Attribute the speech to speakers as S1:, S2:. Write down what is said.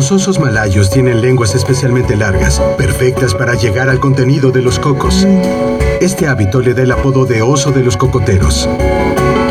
S1: Los osos malayos tienen lenguas especialmente largas, perfectas para llegar al contenido de los cocos. Este hábito le da el apodo de oso de los cocoteros.